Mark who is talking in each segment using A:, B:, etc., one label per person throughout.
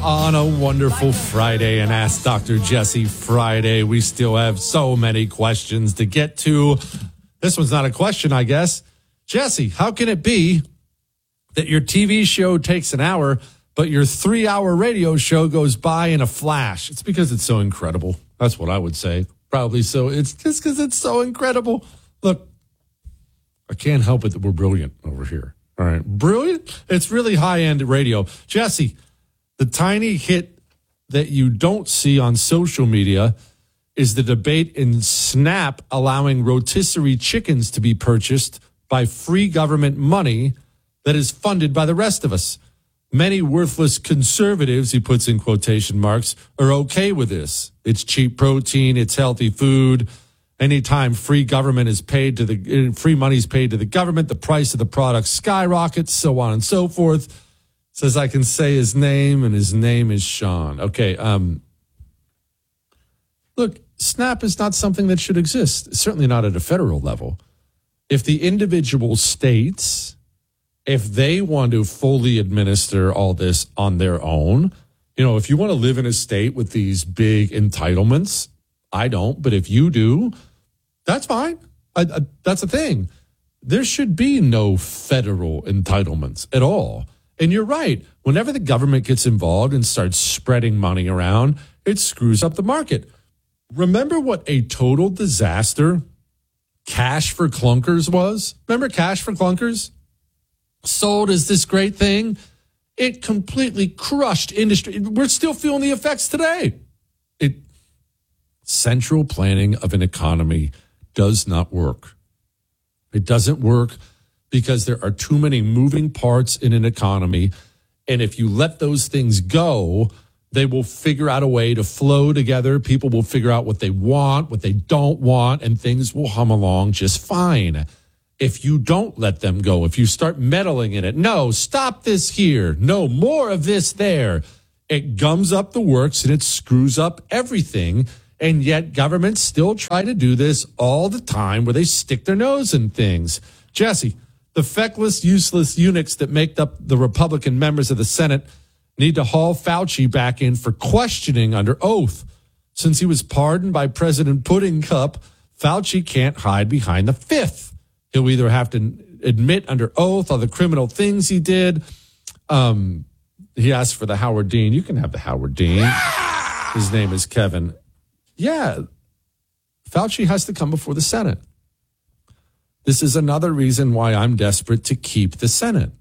A: on a wonderful Friday and Ask Dr. Jesse Friday. We still have so many questions to get to. This one's not a question, I guess. Jesse, how can it be that your TV show takes an hour, but your 3-hour radio show goes by in a flash? It's because it's so incredible. That's what I would say. Probably so. It's just because it's so incredible. Look, I can't help it that we're brilliant over here. All right. Brilliant. It's really high-end radio. Jesse, the tiny hit that you don't see on social media is the debate in Snap allowing rotisserie chickens to be purchased by free government money that is funded by the rest of us. Many worthless conservatives, he puts in quotation marks, are okay with this. It's cheap protein. It's healthy food. Anytime free government is paid to the free money is paid to the government, the price of the product skyrockets, so on and so forth. Says I can say his name, and his name is Sean. Okay. Look, SNAP is not something that should exist. Certainly not at a federal level. If the individual states, if they want to fully administer all this on their own, if you want to live in a state with these big entitlements, I don't, but if you do, that's fine. That's the thing. There should be no federal entitlements at all. And you're right. Whenever the government gets involved and starts spreading money around, it screws up the market. Remember what a total disaster Cash for Clunkers was? Remember Cash for Clunkers? Sold as this great thing. It completely crushed industry. We're still feeling the effects today. Central planning of an economy does not work. It doesn't work because there are too many moving parts in an economy. And if you let those things go, they will figure out a way to flow together. People will figure out what they want, what they don't want, and things will hum along just fine. If you don't let them go, if you start meddling in it, no, stop this here, no, more of this there, it gums up the works and it screws up everything. And yet governments still try to do this all the time where they stick their nose in things. Jesse, the feckless, useless eunuchs that make up the Republican members of the Senate need to haul Fauci back in for questioning under oath. Since he was pardoned by President Pudding Cup, Fauci can't hide behind the fifth. He'll either have to admit under oath all the criminal things he did. He asked for the Howard Dean. You can have the Howard Dean. His name is Kevin. Yeah, Fauci has to come before the Senate. This is another reason why I'm desperate to keep the Senate.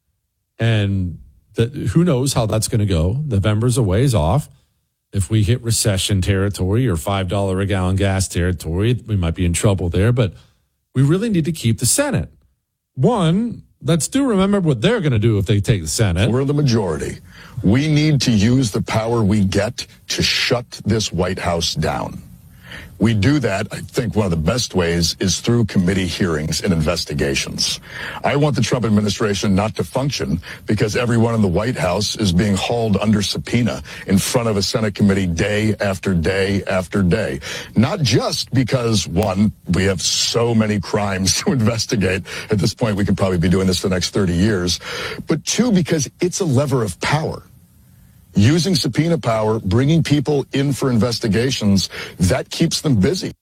A: And who knows how that's going to go. November's a ways off. If we hit recession territory or $5 a gallon gas territory, we might be in trouble there. But we really need to keep the Senate. One, let's remember what they're going to do if they take the Senate.
B: We're the majority. We need to use the power we get to shut this White House down. We do that, I think one of the best ways is through committee hearings and investigations. I want the Trump administration not to function because everyone in the White House is being hauled under subpoena in front of a Senate committee day after day after day. Not just because, one, we have so many crimes to investigate. At this point, we could probably be doing this for the next 30 years. But two, because it's a lever of power. Using subpoena power, bringing people in for investigations, that keeps them busy.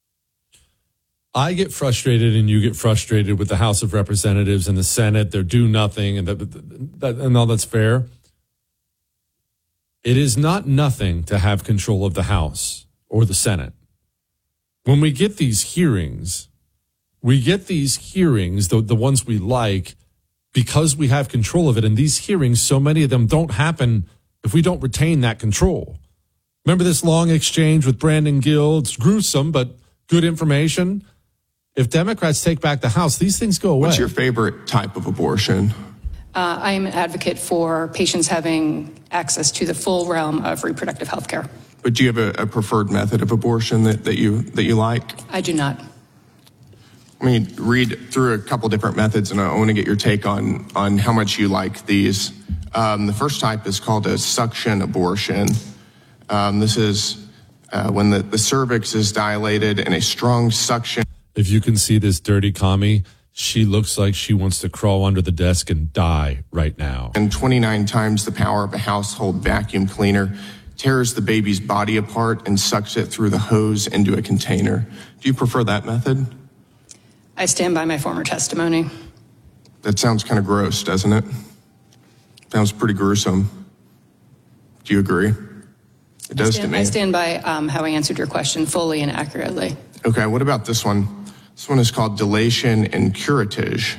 A: I get frustrated and you get frustrated with the House of Representatives and the Senate. They're do nothing and all that's fair. It is not nothing to have control of the House or the Senate. When we get these hearings, the ones we like, because we have control of it. And these hearings, so many of them don't happen if we don't retain that control. Remember this long exchange with Brandon Gill? It's gruesome, but good information. If Democrats take back the House, these things go away.
C: What's your favorite type of abortion?
D: I am an advocate for patients having access to the full realm of reproductive health care.
C: But do you have a preferred method of abortion that you like?
D: I do not.
C: Let me read through a couple different methods, and I want to get your take on how much you like these. The first type is called a suction abortion. This is when the cervix is dilated and a strong suction.
A: If you can see this dirty commie, she looks like she wants to crawl under the desk and die right now.
C: And 29 times the power of a household vacuum cleaner, tears the baby's body apart and sucks it through the hose into a container. Do you prefer that method?
D: I stand by my former testimony.
C: That sounds kind of gross, doesn't it? Sounds pretty gruesome. Do you agree? It does to me.
D: I stand by how I answered your question fully and accurately.
C: Okay, what about this one? This one is called dilation and curettage.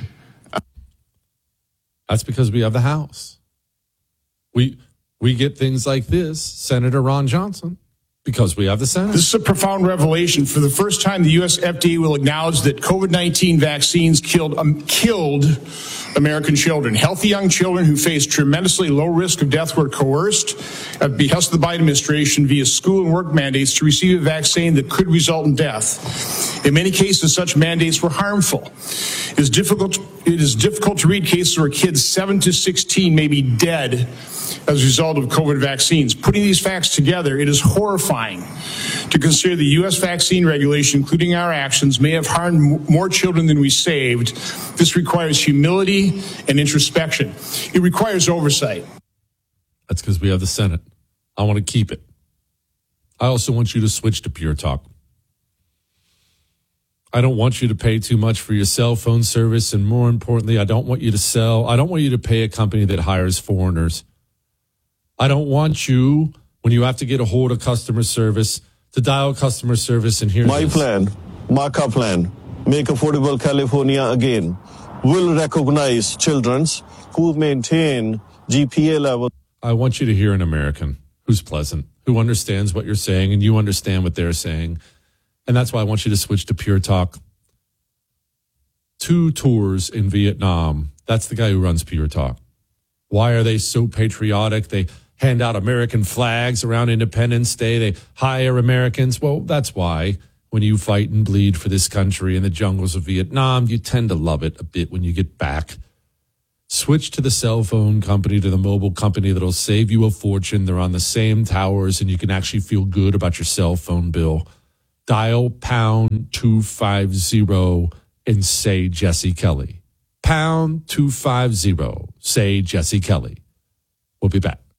A: That's because we have the House. We get things like this, Senator Ron Johnson, because we have the Senate.
E: This is a profound revelation. For the first time, the U.S. FDA will acknowledge that COVID-19 vaccines killed American children. Healthy young children who face tremendously low risk of death were coerced at behest of the Biden administration via school and work mandates to receive a vaccine that could result in death. In many cases, such mandates were harmful. It is difficult to read cases where kids 7 to 16 may be dead as a result of COVID vaccines. Putting these facts together, it is horrifying to consider the U.S. vaccine regulation, including our actions, may have harmed more children than we saved. This requires humility and introspection. It requires oversight.
A: That's because we have the Senate. I want to keep it. I also want you to switch to Pure Talk. I don't want you to pay too much for your cell phone service, and more importantly, I don't want you to pay a company that hires foreigners. I don't want you, when you have to get a hold of customer service, to dial customer service and hear
F: My plan, Marka plan, Make Affordable California Again, will recognize children who maintain GPA level.
A: I want you to hear an American who's pleasant, who understands what you're saying, and you understand what they're saying. And that's why I want you to switch to Pure Talk. 2 tours in Vietnam. That's the guy who runs Pure Talk. Why are they so patriotic? They hand out American flags around Independence Day. They hire Americans. Well, that's why when you fight and bleed for this country in the jungles of Vietnam, you tend to love it a bit when you get back. Switch to the cell phone company, to the mobile company that'll save you a fortune. They're on the same towers, and you can actually feel good about your cell phone bill. Dial pound 250 and say Jesse Kelly. Pound 250, say Jesse Kelly. We'll be back.